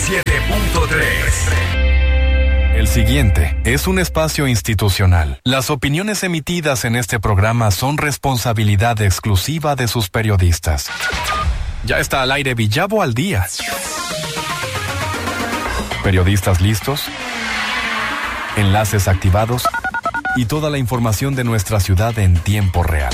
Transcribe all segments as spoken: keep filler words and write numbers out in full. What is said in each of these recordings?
siete punto tres. El siguiente es un espacio institucional. Las opiniones emitidas en este programa son responsabilidad exclusiva de sus periodistas. Ya está al aire Villavo al Día. Periodistas listos, enlaces activados y toda la información de nuestra ciudad en tiempo real.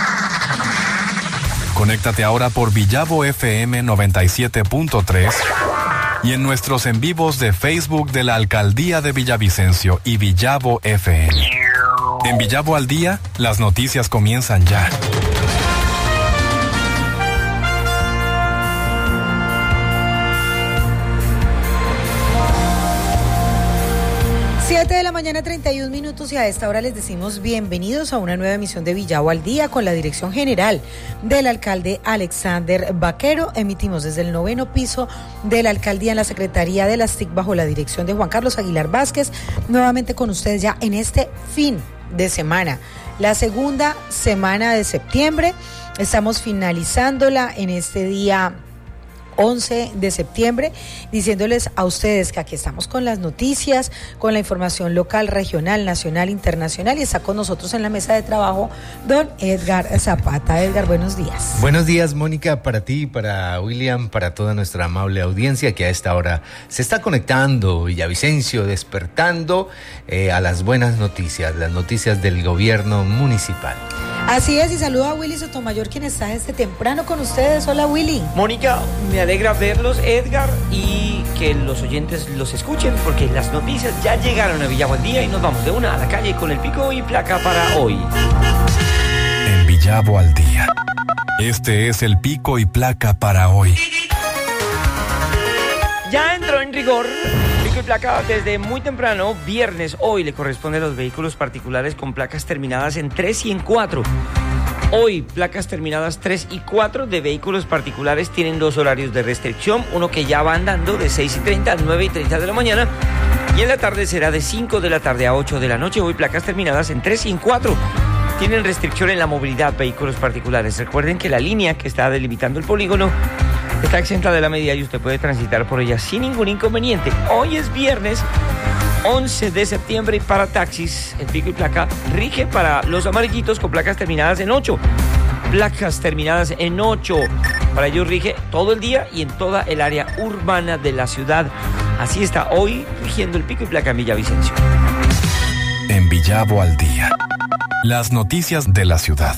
Conéctate ahora por Villavo F M noventa y siete punto tres y en nuestros en vivos de Facebook de la Alcaldía de Villavicencio y Villavo F M. En Villavo al Día, las noticias comienzan ya. siete de la mañana, treinta y un minutos, y a esta hora les decimos bienvenidos a una nueva emisión de Villavo al Día con la dirección general del alcalde Alexander Vaquero. Emitimos desde el noveno piso de la alcaldía en la Secretaría de las T I C bajo la dirección de Juan Carlos Aguilar Vázquez, nuevamente con ustedes ya en este fin de semana, la segunda semana de septiembre. Estamos finalizándola en este día once de septiembre, diciéndoles a ustedes que aquí estamos con las noticias, con la información local, regional, nacional, internacional, y está con nosotros en la mesa de trabajo don Edgar Zapata. Edgar, buenos días. Buenos días, Mónica, para ti, para William, para toda nuestra amable audiencia que a esta hora se está conectando, Villavicencio, despertando eh, a las buenas noticias, las noticias del gobierno municipal. Así es, y saludo a Willy Sotomayor, quien está desde temprano con ustedes. Hola, Willy. Mónica, me alegra verlos, Edgar, y que los oyentes los escuchen, porque las noticias ya llegaron a Villavo al Día y nos vamos de una a la calle con el pico y placa para hoy. En Villavo al Día, este es el pico y placa para hoy. Ya entró en rigor pico y placa desde muy temprano, viernes. Hoy le corresponde a los vehículos particulares con placas terminadas en tres y en cuatro. Hoy, placas terminadas tres y cuatro de vehículos particulares tienen dos horarios de restricción, uno que ya va andando de seis y treinta a nueve y treinta de la mañana, y en la tarde será de cinco de la tarde a ocho de la noche. Hoy, placas terminadas en tres y en cuatro tienen restricción en la movilidad vehículos particulares. Recuerden que la línea que está delimitando el polígono está exenta de la medida y usted puede transitar por ella sin ningún inconveniente. Hoy es viernes once de septiembre y para taxis el pico y placa rige para los amarillitos con placas terminadas en ocho. Placas terminadas en ocho. Para ellos rige todo el día y en toda el área urbana de la ciudad. Así está hoy rigiendo el pico y placa en Villavicencio. En Villavo al Día, las noticias de la ciudad.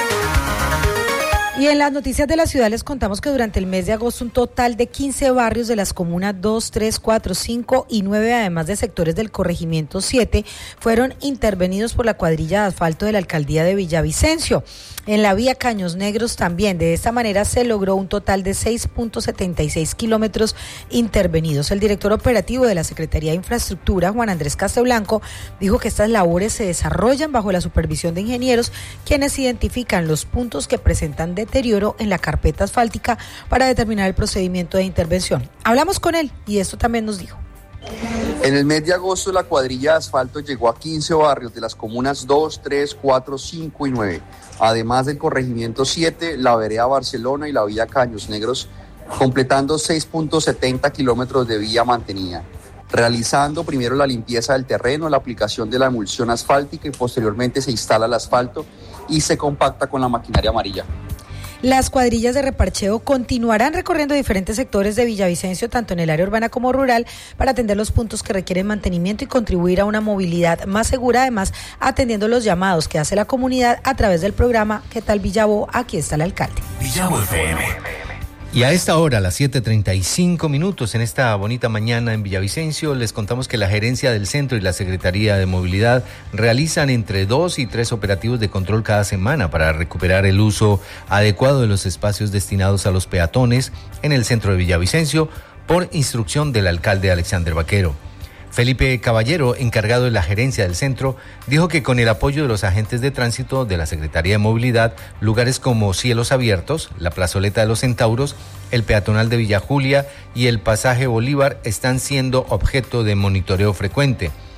Y en las noticias de la ciudad les contamos que durante el mes de agosto un total de quince barrios de las comunas dos, tres, cuatro, cinco y nueve, además de sectores del corregimiento siete, fueron intervenidos por la cuadrilla de asfalto de la alcaldía de Villavicencio. En la vía Caños Negros también. De esta manera se logró un total de seis punto setenta y seis kilómetros intervenidos. El director operativo de la Secretaría de Infraestructura, Juan Andrés Casteblanco, dijo que estas labores se desarrollan bajo la supervisión de ingenieros, quienes identifican los puntos que presentan deterioro en la carpeta asfáltica para determinar el procedimiento de intervención. Hablamos con él y esto también nos dijo. En el mes de agosto la cuadrilla de asfalto llegó a quince barrios de las comunas dos, tres, cuatro, cinco y nueve, además del corregimiento siete, la vereda Barcelona y la vía Caños Negros, completando seis punto setenta kilómetros de vía mantenida, realizando primero la limpieza del terreno, la aplicación de la emulsión asfáltica y posteriormente se instala el asfalto y se compacta con la maquinaria amarilla. Las cuadrillas de reparcheo continuarán recorriendo diferentes sectores de Villavicencio, tanto en el área urbana como rural, para atender los puntos que requieren mantenimiento y contribuir a una movilidad más segura, además atendiendo los llamados que hace la comunidad a través del programa ¿Qué tal Villavo? Aquí está el alcalde. Villavo F M. Y a esta hora, a las siete treinta y cinco minutos, en esta bonita mañana en Villavicencio, les contamos que la Gerencia del Centro y la Secretaría de Movilidad realizan entre dos y tres operativos de control cada semana para recuperar el uso adecuado de los espacios destinados a los peatones en el centro de Villavicencio, por instrucción del alcalde Alexander Vaquero. Felipe Caballero, encargado de la gerencia del centro, dijo que con el apoyo de los agentes de tránsito de la Secretaría de Movilidad, lugares como Cielos Abiertos, la Plazoleta de los Centauros, el peatonal de Villa Julia y el pasaje Bolívar están siendo objeto de monitoreo frecuente.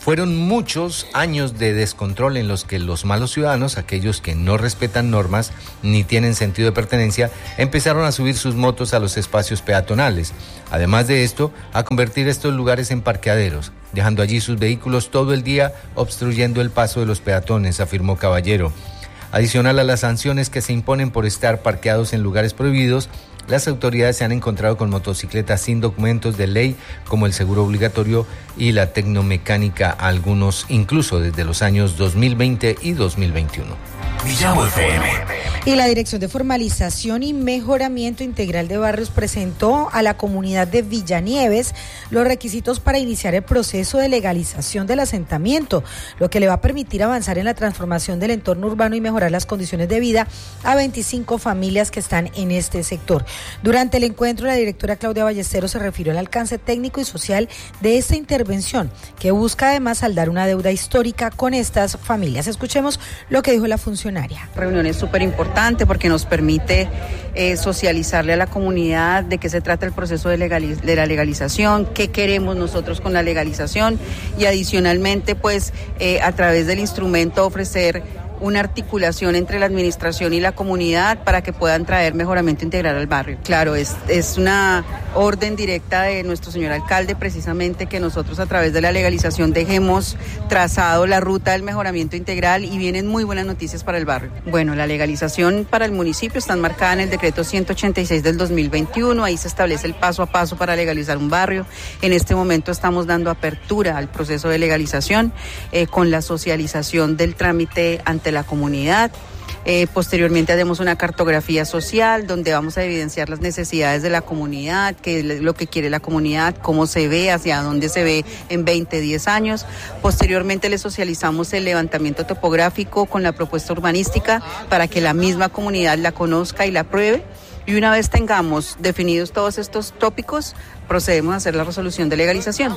Fueron muchos años de descontrol en los que los malos ciudadanos, aquellos que no respetan normas ni tienen sentido de pertenencia, empezaron a subir sus motos a los espacios peatonales. Además de esto, a convertir estos lugares en parqueaderos, dejando allí sus vehículos todo el día obstruyendo el paso de los peatones, afirmó Caballero. Adicional a las sanciones que se imponen por estar parqueados en lugares prohibidos, las autoridades se han encontrado con motocicletas sin documentos de ley, como el seguro obligatorio y la tecnomecánica, algunos incluso desde los años dos mil veinte y dos mil veintiuno. Villavo F M. Y la Dirección de Formalización y Mejoramiento Integral de Barrios presentó a la comunidad de Villanieves los requisitos para iniciar el proceso de legalización del asentamiento, lo que le va a permitir avanzar en la transformación del entorno urbano y mejorar las condiciones de vida a veinticinco familias que están en este sector. Durante el encuentro, la directora Claudia Ballesteros se refirió al alcance técnico y social de esta intervención, que busca además saldar una deuda histórica con estas familias. Escuchemos lo que dijo la funcionaria. La reunión es súper importante porque nos permite eh, socializarle a la comunidad de qué se trata el proceso de, legaliz- de la legalización, qué queremos nosotros con la legalización y adicionalmente pues eh, a través del instrumento ofrecer una articulación entre la administración y la comunidad para que puedan traer mejoramiento integral al barrio. Claro, es, es una orden directa de nuestro señor alcalde, precisamente que nosotros a través de la legalización dejemos trazado la ruta del mejoramiento integral y vienen muy buenas noticias para el barrio. Bueno, la legalización para el municipio está enmarcada en el decreto ciento ochenta y seis del dos mil veintiuno, ahí se establece el paso a paso para legalizar un barrio. En este momento estamos dando apertura al proceso de legalización eh, con la socialización del trámite ante la comunidad. Eh, posteriormente haremos una cartografía social donde vamos a evidenciar las necesidades de la comunidad, qué es lo que quiere la comunidad, cómo se ve, hacia dónde se ve en veinte, diez años. Posteriormente le socializamos el levantamiento topográfico con la propuesta urbanística para que la misma comunidad la conozca y la apruebe. Y una vez tengamos definidos todos estos tópicos, procedemos a hacer la resolución de legalización.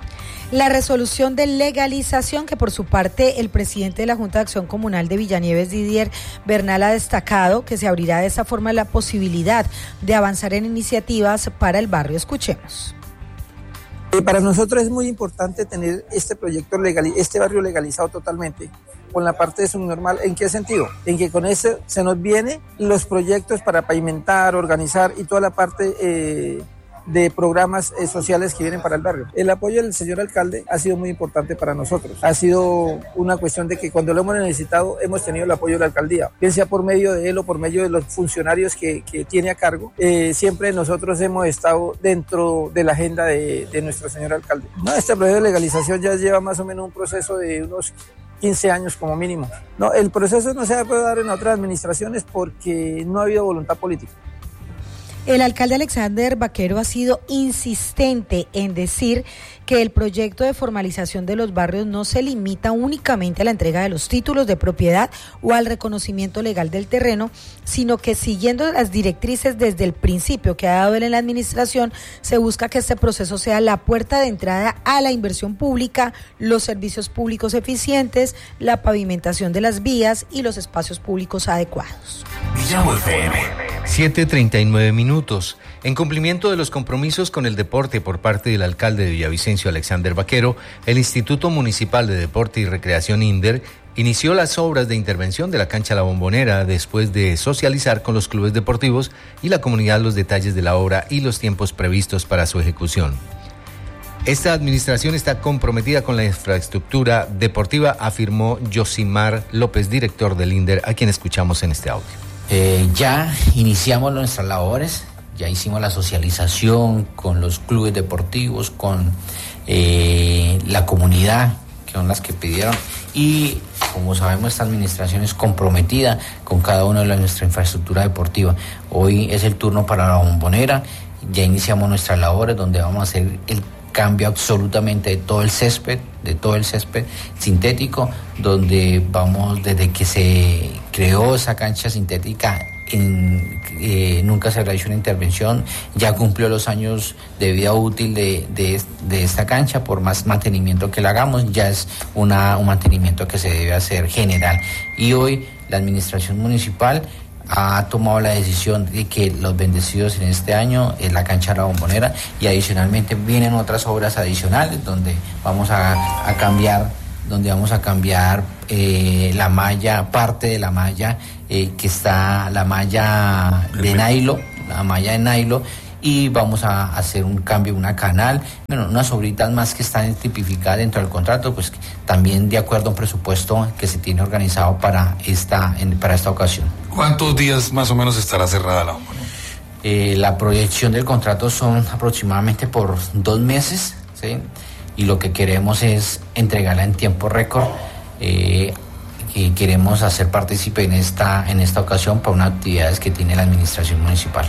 La resolución de legalización que por su parte el presidente de la Junta de Acción Comunal de Villanieves, Didier Bernal, ha destacado que se abrirá de esta forma la posibilidad de avanzar en iniciativas para el barrio. Escuchemos. Eh, para nosotros es muy importante tener este proyecto legal, este barrio legalizado totalmente con la parte de subnormal. ¿En qué sentido? En que con eso se nos vienen los proyectos para pavimentar, organizar y toda la parte eh, de programas eh, sociales que vienen para el barrio. El apoyo del señor alcalde ha sido muy importante para nosotros. Ha sido una cuestión de que cuando lo hemos necesitado hemos tenido el apoyo de la alcaldía, bien sea por medio de él o por medio de los funcionarios que, que tiene a cargo. Eh, siempre nosotros hemos estado dentro de la agenda de, de nuestro señor alcalde. No, este proceso de legalización ya lleva más o menos un proceso de unos quince años como mínimo. No, el proceso no se ha podido dar en otras administraciones porque no ha habido voluntad política. El alcalde Alexander Vaquero ha sido insistente en decir que el proyecto de formalización de los barrios no se limita únicamente a la entrega de los títulos de propiedad o al reconocimiento legal del terreno, sino que siguiendo las directrices desde el principio que ha dado él en la administración, se busca que este proceso sea la puerta de entrada a la inversión pública, los servicios públicos eficientes, la pavimentación de las vías y los espacios públicos adecuados. Villavo F M. siete treinta y nueve minutos. En cumplimiento de los compromisos con el deporte por parte del alcalde de Villavicencio, Alexander Vaquero, el Instituto Municipal de Deporte y Recreación INDER inició las obras de intervención de la cancha La Bombonera después de socializar con los clubes deportivos y la comunidad los detalles de la obra y los tiempos previstos para su ejecución. Esta administración está comprometida con la infraestructura deportiva, afirmó Yosimar López, director del INDER, a quien escuchamos en este audio. Eh, ya iniciamos nuestras labores, ya hicimos la socialización con los clubes deportivos, con eh, la comunidad, que son las que pidieron, y como sabemos esta administración es comprometida con cada una de las, nuestra infraestructura deportiva. Hoy es el turno para La Bombonera, ya iniciamos nuestras labores donde vamos a hacer el cambio absolutamente de todo el césped, de todo el césped sintético, donde vamos desde que se creó esa cancha sintética, en, eh, nunca se realizó una intervención, ya cumplió los años de vida útil de, de, de esta cancha, por más mantenimiento que le hagamos, ya es una, un mantenimiento que se debe hacer general. Y hoy la administración municipal ha tomado la decisión de que los bendecidos en este año es la cancha de la Bombonera, y adicionalmente vienen otras obras adicionales donde vamos a, a cambiar donde vamos a cambiar eh, la malla, parte de la malla eh, que está, la malla de nylon, la malla de nylon, y vamos a hacer un cambio, una canal, bueno, unas obritas más que están tipificadas dentro del contrato, pues también de acuerdo a un presupuesto que se tiene organizado para esta, en, para esta ocasión. ¿Cuántos días más o menos estará cerrada la obra? Eh, la proyección del contrato son aproximadamente por dos meses, ¿sí? Y lo que queremos es entregarla en tiempo récord. Eh, y queremos hacer partícipe en esta, en esta ocasión para unas actividades que tiene la administración municipal.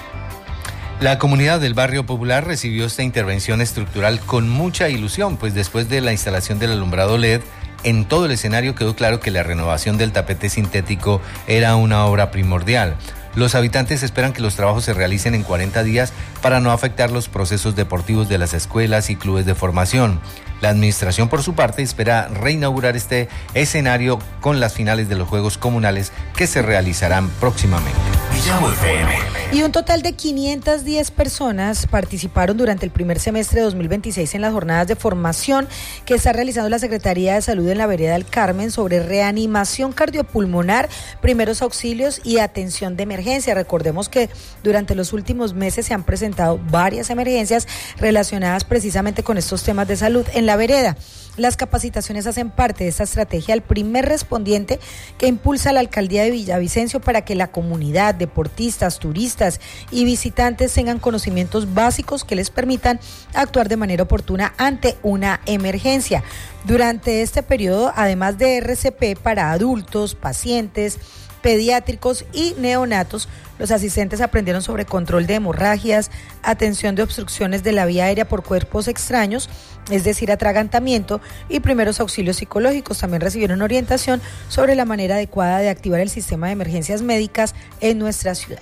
La comunidad del barrio popular recibió esta intervención estructural con mucha ilusión, pues después de la instalación del alumbrado L E D, en todo el escenario quedó claro que la renovación del tapete sintético era una obra primordial. Los habitantes esperan que los trabajos se realicen en cuarenta días para no afectar los procesos deportivos de las escuelas y clubes de formación. La administración, por su parte, espera reinaugurar este escenario con las finales de los Juegos Comunales que se realizarán próximamente. Villavo F M. Y un total de quinientas diez personas participaron durante el primer semestre de dos mil veintiséis en las jornadas de formación que está realizando la Secretaría de Salud en la Vereda del Carmen sobre reanimación cardiopulmonar, primeros auxilios y atención de emergencia. Recordemos que durante los últimos meses se han presentado varias emergencias relacionadas precisamente con estos temas de salud en la vereda. Las capacitaciones hacen parte de esta estrategia al primer respondiente que impulsa la Alcaldía de Villavicencio para que la comunidad, deportistas, turistas y visitantes tengan conocimientos básicos que les permitan actuar de manera oportuna ante una emergencia. Durante este periodo, además de R C P para adultos, pacientes, pediátricos y neonatos, los asistentes aprendieron sobre control de hemorragias, atención de obstrucciones de la vía aérea por cuerpos extraños, es decir, atragantamiento, y primeros auxilios psicológicos. También recibieron orientación sobre la manera adecuada de activar el sistema de emergencias médicas en nuestra ciudad.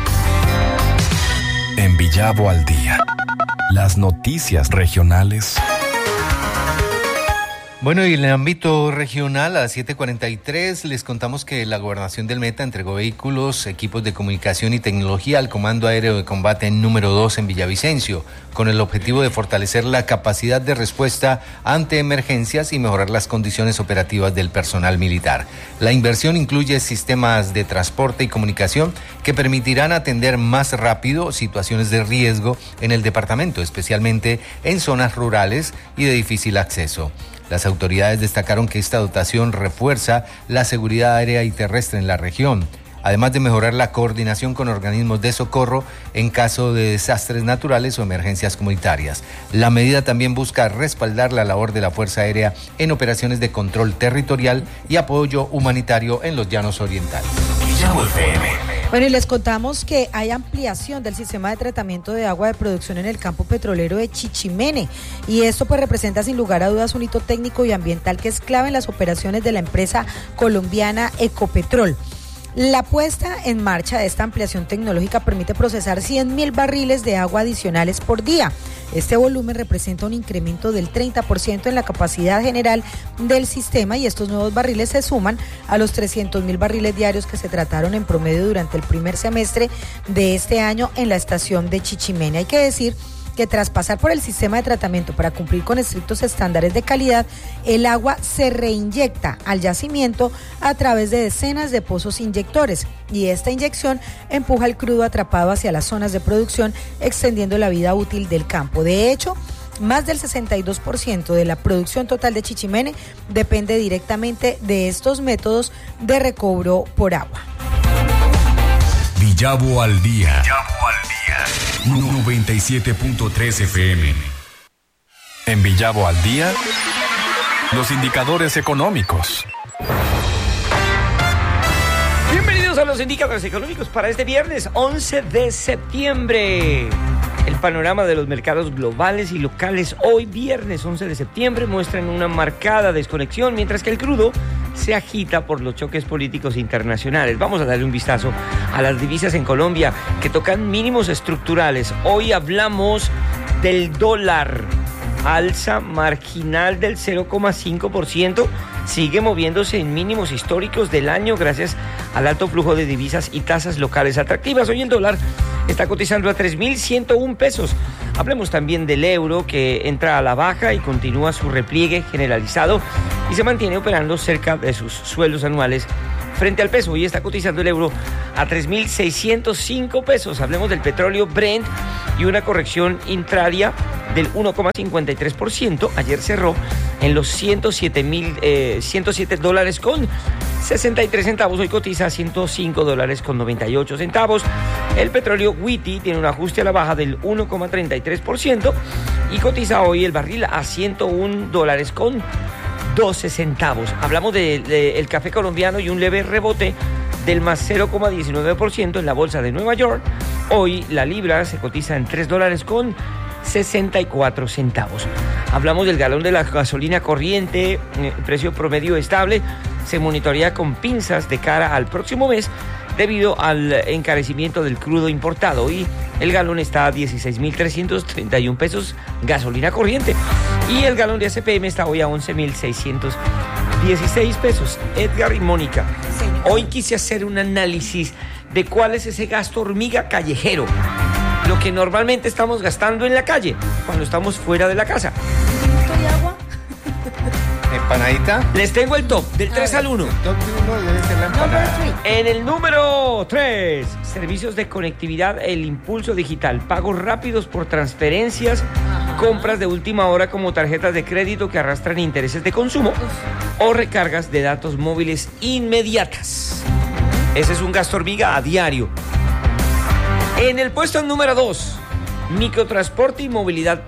En Villavo al día, las noticias regionales. Bueno, y en el ámbito regional, a las siete cuarenta y tres, les contamos que la Gobernación del Meta entregó vehículos, equipos de comunicación y tecnología al Comando Aéreo de Combate número dos en Villavicencio, con el objetivo de fortalecer la capacidad de respuesta ante emergencias y mejorar las condiciones operativas del personal militar. La inversión incluye sistemas de transporte y comunicación que permitirán atender más rápido situaciones de riesgo en el departamento, especialmente en zonas rurales y de difícil acceso. Las autoridades destacaron que esta dotación refuerza la seguridad aérea y terrestre en la región, además de mejorar la coordinación con organismos de socorro en caso de desastres naturales o emergencias comunitarias. La medida también busca respaldar la labor de la Fuerza Aérea en operaciones de control territorial y apoyo humanitario en los llanos orientales. Villavo F M. Bueno, y les contamos que hay ampliación del sistema de tratamiento de agua de producción en el campo petrolero de Chichimene, y esto pues representa sin lugar a dudas un hito técnico y ambiental que es clave en las operaciones de la empresa colombiana Ecopetrol. La puesta en marcha de esta ampliación tecnológica permite procesar cien mil barriles de agua adicionales por día. Este volumen representa un incremento del treinta por ciento en la capacidad general del sistema, y estos nuevos barriles se suman a los trescientos mil barriles diarios que se trataron en promedio durante el primer semestre de este año en la estación de Chichimene. Hay que decir que tras pasar por el sistema de tratamiento para cumplir con estrictos estándares de calidad, el agua se reinyecta al yacimiento a través de decenas de pozos inyectores, y esta inyección empuja el crudo atrapado hacia las zonas de producción, extendiendo la vida útil del campo. De hecho, más del sesenta y dos por ciento de la producción total de Chichimene depende directamente de estos métodos de recobro por agua. Villavo al día. Villavo al día. noventa y siete punto tres F M. En Villavo al día, los indicadores económicos. Bienvenidos a los indicadores económicos para este viernes once de septiembre. El panorama de los mercados globales y locales hoy viernes once de septiembre muestran una marcada desconexión, mientras que el crudo se agita por los choques políticos internacionales. Vamos a darle un vistazo a las divisas en Colombia, que tocan mínimos estructurales. Hoy hablamos del dólar, alza marginal del cero coma cinco por ciento, sigue moviéndose en mínimos históricos del año gracias al alto flujo de divisas y tasas locales atractivas. Hoy el dólar está cotizando a tres mil ciento uno pesos. Hablemos también del euro, que entra a la baja y continúa su repliegue generalizado y se mantiene operando cerca de sus sueldos anuales frente al peso. Hoy está cotizando el euro a tres mil seiscientos cinco pesos. Hablemos del petróleo Brent y una corrección intradia del uno coma cincuenta y tres por ciento. Ayer cerró en los ciento siete mil, eh, ciento siete dólares con sesenta y tres centavos. Hoy cotiza a ciento cinco dólares con noventa y ocho centavos. El petróleo Wheaty tiene un ajuste a la baja del uno coma treinta y tres por ciento y cotiza hoy el barril a ciento uno dólares con doce centavos. Hablamos del de, de café colombiano y un leve rebote del más cero coma diecinueve por ciento en la bolsa de Nueva York. Hoy la libra se cotiza en tres dólares con sesenta y cuatro centavos. Hablamos del galón de la gasolina corriente, eh, precio promedio estable, se monitorea con pinzas de cara al próximo mes debido al encarecimiento del crudo importado y el galón está a dieciséis mil trescientos treinta y uno pesos gasolina corriente y el galón de A C P M está hoy a once mil seiscientos dieciséis pesos. Edgar y Mónica, hoy quise hacer un análisis de cuál es ese gasto hormiga callejero, lo que normalmente estamos gastando en la calle cuando estamos fuera de la casa. ¿Y agua? ¿Empanadita? Les tengo el top, del tres al uno. El top de uno debe ser la empanada. En el número tres, servicios de conectividad, el impulso digital, pagos rápidos por transferencias, ajá, compras de última hora como tarjetas de crédito que arrastran intereses de consumo, uf, o recargas de datos móviles inmediatas. Ese es un gasto hormiga a diario. En el puesto número dos, microtransporte y movilidad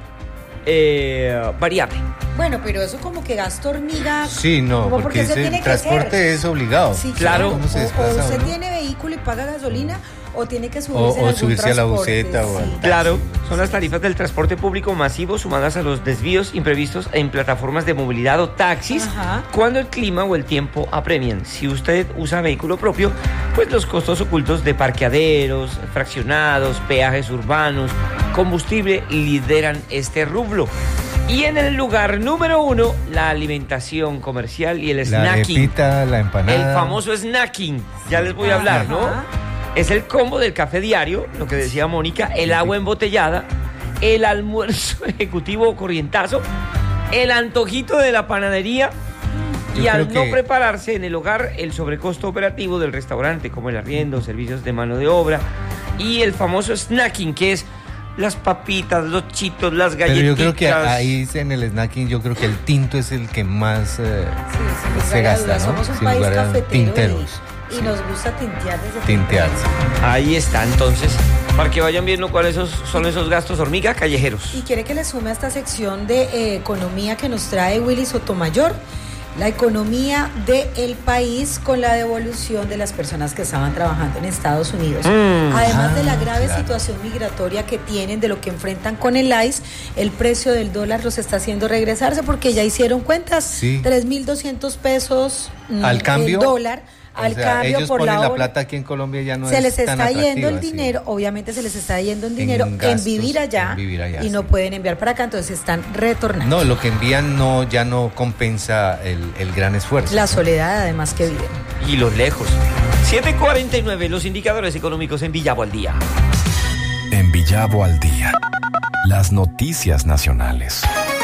eh, variable. Bueno, pero eso como que gasto hormiga. Sí, no, porque, porque ese transporte es obligado. Sí, claro. ¿Cómo se desplaza, o, o usted tiene vehículo y paga gasolina o tiene que subirse, o, o subirse a la buseta. Sí. O claro, son las tarifas del transporte público masivo sumadas a los desvíos imprevistos en plataformas de movilidad o taxis, ajá, cuando el clima o el tiempo apremian. Si usted usa vehículo propio, pues los costos ocultos de parqueaderos, fraccionados, peajes urbanos, combustible lideran este rublo. Y en el lugar número uno, la alimentación comercial y el snacking. La repita, la empanada. El famoso snacking, ya les voy a hablar, ¿no? Es el combo del café diario, lo que decía Mónica, el agua embotellada, el almuerzo ejecutivo corrientazo, el antojito de la panadería. Yo y al no que... prepararse en el hogar, el sobrecosto operativo del restaurante, como el arriendo, servicios de mano de obra y el famoso snacking, que es las papitas, los chitos, las galletitas. Pero yo creo que ahí en el snacking, yo creo que el tinto es el que más eh, sí, sí, se gasta, ¿no? Somos un Sin país cafetero tinteros. Y, y sí, nos gusta tintear desde tintear. Ahí está, entonces, para que vayan viendo cuáles son esos gastos hormiga callejeros. Y quiere que le sume a esta sección de eh, economía que nos trae Willy Sotomayor. La economía del país con la devolución de las personas que estaban trabajando en Estados Unidos. Mm, Además ah, de la grave claro. situación migratoria que tienen, de lo que enfrentan con el I C E, el precio del dólar los está haciendo regresarse porque ya hicieron cuentas. Sí. tres mil doscientos pesos al cambio el dólar. O al sea, cambio ellos por ponen la, la hora. plata aquí en Colombia ya no se es les está tan yendo el sí. dinero, obviamente se les está yendo el dinero en, gastos, en, vivir, allá, en vivir allá y sí. no pueden enviar para acá, entonces están retornando. No, lo que envían no ya no compensa el, el gran esfuerzo. La soledad además que viven. Y los lejos. siete cuarenta y nueve, los indicadores económicos en Villavo al día. En Villavo al día, las noticias nacionales.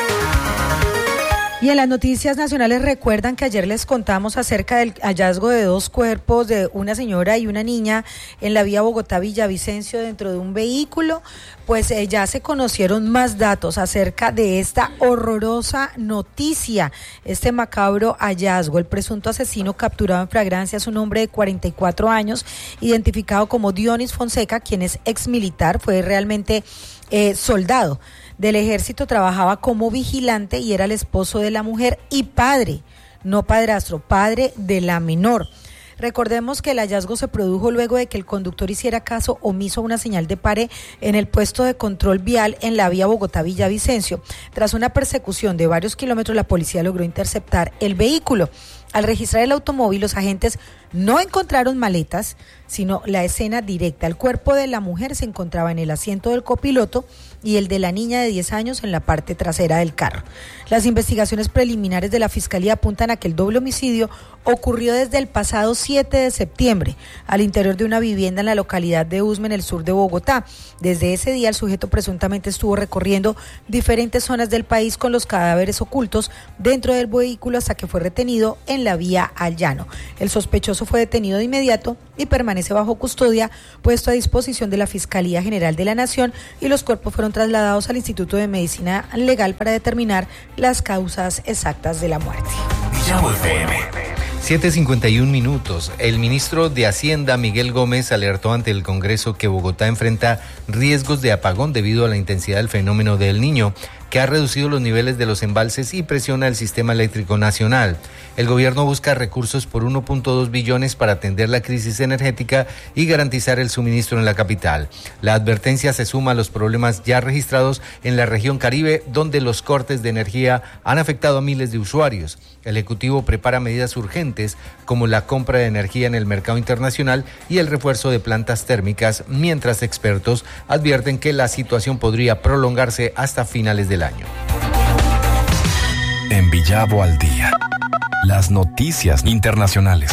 Y en las noticias nacionales recuerdan que ayer les contamos acerca del hallazgo de dos cuerpos de una señora y una niña en la vía Bogotá-Villavicencio dentro de un vehículo. Pues eh, ya se conocieron más datos acerca de esta horrorosa noticia, este macabro hallazgo. El presunto asesino capturado en flagrancia es un hombre de cuarenta y cuatro años, identificado como Dionis Fonseca, quien es ex militar, fue realmente eh, soldado del ejército, trabajaba como vigilante y era el esposo de la mujer y padre, no padrastro, padre de la menor. Recordemos que el hallazgo se produjo luego de que el conductor hiciera caso omiso a una señal de pare en el puesto de control vial en la vía Bogotá-Villavicencio. Tras una persecución de varios kilómetros, la policía logró interceptar el vehículo. Al registrar el automóvil, los agentes no encontraron maletas, sino la escena directa. El cuerpo de la mujer se encontraba en el asiento del copiloto y el de la niña de diez años en la parte trasera del carro. Las investigaciones preliminares de la Fiscalía apuntan a que el doble homicidio ocurrió desde el pasado siete de septiembre al interior de una vivienda en la localidad de Usme, en el sur de Bogotá. Desde ese día, el sujeto presuntamente estuvo recorriendo diferentes zonas del país con los cadáveres ocultos dentro del vehículo hasta que fue retenido en la vía al llano. El sospechoso fue detenido de inmediato y permanece bajo custodia, puesto a disposición de la Fiscalía General de la Nación, y los cuerpos fueron trasladados al Instituto de Medicina Legal para determinar las causas exactas de la muerte. Villavo F M. siete cincuenta y un minutos. El ministro de Hacienda, Miguel Gómez, alertó ante el Congreso que Bogotá enfrenta riesgos de apagón debido a la intensidad del fenómeno del Niño, que ha reducido los niveles de los embalses y presiona el sistema eléctrico nacional. El gobierno busca recursos por uno punto dos billones para atender la crisis energética y garantizar el suministro en la capital. La advertencia se suma a los problemas ya registrados en la región Caribe, donde los cortes de energía han afectado a miles de usuarios. El Ejecutivo prepara medidas urgentes como la compra de energía en el mercado internacional y el refuerzo de plantas térmicas, mientras expertos advierten que la situación podría prolongarse hasta finales del año. En Villavo al día, las noticias internacionales.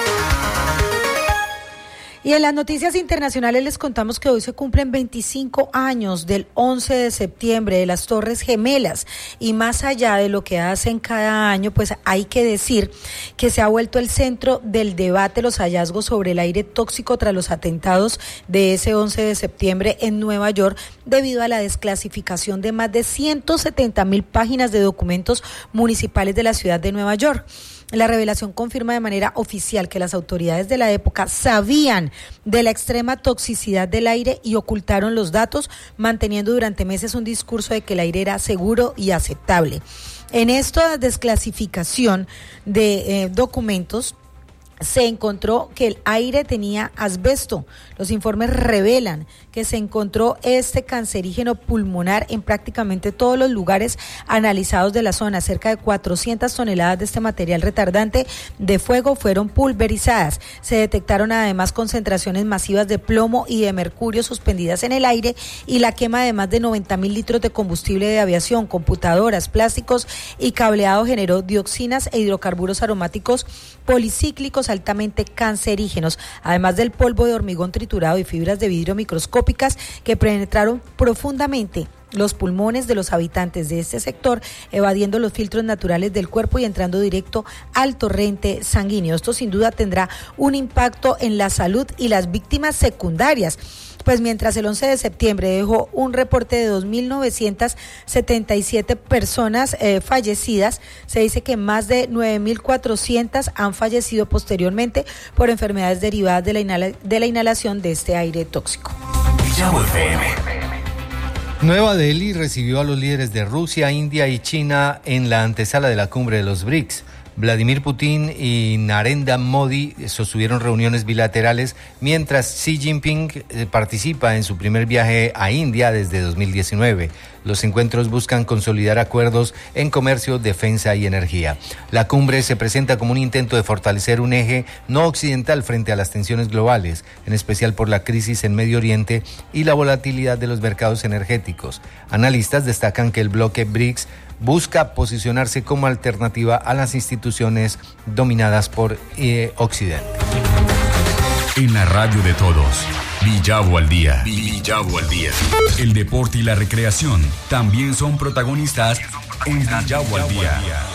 Y en las noticias internacionales les contamos que hoy se cumplen veinticinco años del once de septiembre, de las Torres Gemelas, y más allá de lo que hacen cada año, pues hay que decir que se ha vuelto el centro del debate los hallazgos sobre el aire tóxico tras los atentados de ese once de septiembre en Nueva York, debido a la desclasificación de más de ciento setenta mil páginas de documentos municipales de la ciudad de Nueva York. La revelación confirma de manera oficial que las autoridades de la época sabían de la extrema toxicidad del aire y ocultaron los datos, manteniendo durante meses un discurso de que el aire era seguro y aceptable. En esta desclasificación de eh, documentos, se encontró que el aire tenía asbesto. Los informes revelan que se encontró este cancerígeno pulmonar en prácticamente todos los lugares analizados de la zona. Cerca de cuatrocientas toneladas de este material retardante de fuego fueron pulverizadas. Se detectaron además concentraciones masivas de plomo y de mercurio suspendidas en el aire, y la quema de más de noventa mil litros de combustible de aviación, computadoras, plásticos y cableado generó dioxinas e hidrocarburos aromáticos policíclicos altamente cancerígenos, además del polvo de hormigón triturado y fibras de vidrio microscópicas que penetraron profundamente los pulmones de los habitantes de este sector, evadiendo los filtros naturales del cuerpo y entrando directo al torrente sanguíneo. Esto sin duda tendrá un impacto en la salud y las víctimas secundarias, pues mientras el once de septiembre dejó un reporte de dos mil novecientas setenta y siete personas eh, fallecidas, se dice que más de nueve mil cuatrocientas han fallecido posteriormente por enfermedades derivadas de la, inhala- de la inhalación de este aire tóxico. Villavo F M. Nueva Delhi recibió a los líderes de Rusia, India y China en la antesala de la cumbre de los BRICS. Vladimir Putin y Narendra Modi sostuvieron reuniones bilaterales, mientras Xi Jinping participa en su primer viaje a India desde dos mil diecinueve. Los encuentros buscan consolidar acuerdos en comercio, defensa y energía. La cumbre se presenta como un intento de fortalecer un eje no occidental frente a las tensiones globales, en especial por la crisis en Medio Oriente y la volatilidad de los mercados energéticos. Analistas destacan que el bloque BRICS busca posicionarse como alternativa a las instituciones dominadas por eh, Occidente. En la radio de todos, Villavo al día. Villavo al día. El deporte y la recreación también son protagonistas en Villavo al día.